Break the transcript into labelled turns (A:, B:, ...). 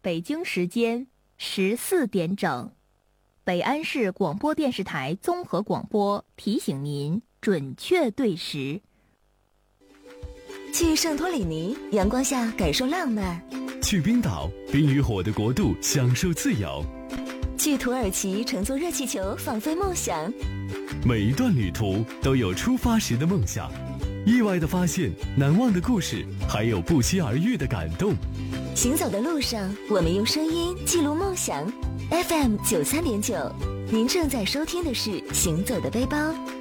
A: 北京时间14点整，北安市广播电视台综合广播提醒您准确对时。
B: 去圣托里尼，阳光下感受浪漫；
C: 去冰岛，冰与火的国度，享受自由；
B: 去土耳其，乘坐热气球，放飞梦想。
C: 每一段旅途都有出发时的梦想，意外的发现，难忘的故事，还有不期而遇的感动。
B: 行走的路上，我们用声音记录梦想。FM 93.9，您正在收听的是《行走的背包》。